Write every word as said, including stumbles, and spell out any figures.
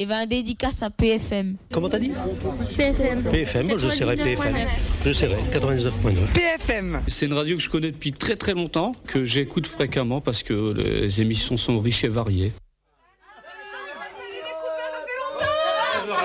Et ben dédicace à P F M. Comment t'as dit ? P F M. P F M, moi je serai P F M. Je serai quatre-vingt-dix-neuf point neuf. P F M. C'est une radio que je connais depuis très très longtemps, que j'écoute fréquemment parce que les émissions sont riches et variées.